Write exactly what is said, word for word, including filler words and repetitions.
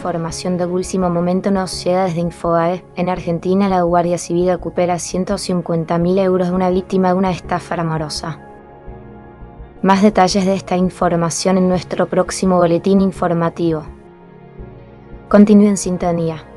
información de último momento nos llega desde Infobae. En Argentina, la Guardia Civil recupera ciento cincuenta mil euros de una víctima de una estafa amorosa. Más detalles de esta información en nuestro próximo boletín informativo. Continúe en sintonía.